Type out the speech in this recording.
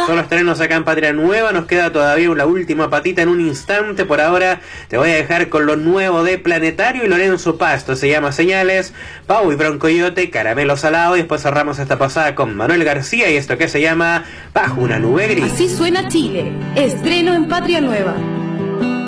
Son los estrenos acá en Patria Nueva. Nos queda todavía la última patita en un instante. Por ahora te voy a dejar con lo nuevo de Planetario y Lorenzo Pasto. Se llama Señales, Pau y Broncoyote, Caramelo Salado. Y después cerramos esta pasada con Manuel García y esto que se llama Bajo una nube gris. Así suena Chile. Estreno en Patria Nueva.